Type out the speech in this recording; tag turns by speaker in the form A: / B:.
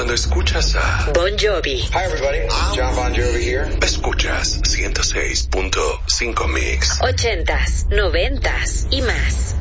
A: cuando escuchas a
B: Bon Jovi.
C: Hi everybody, John Bon Jovi here.
A: Escuchas 106.5 Mix.
B: 80s, 90s y más.